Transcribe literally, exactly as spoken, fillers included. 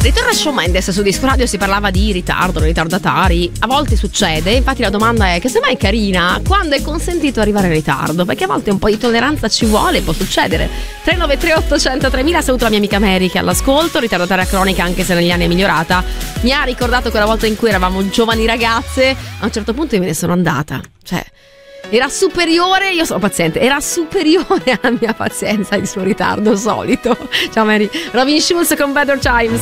Ritorna Shawn Mendes su Disco Radio, si parlava di ritardo, ritardatari. A volte succede, infatti la domanda è che se mai Carina, quando è consentito arrivare in ritardo? Perché a volte un po' di tolleranza ci vuole, può succedere. tre nove tre otto zero zero tre mila, saluto la mia amica Mary che è all'ascolto, ritardataria cronica anche se negli anni è migliorata. Mi ha ricordato quella volta in cui eravamo giovani ragazze, a un certo punto io me ne sono andata, cioè era superiore, io sono paziente, era superiore alla mia pazienza il suo ritardo solito. Ciao Mary. Robin Schulz con Better Times.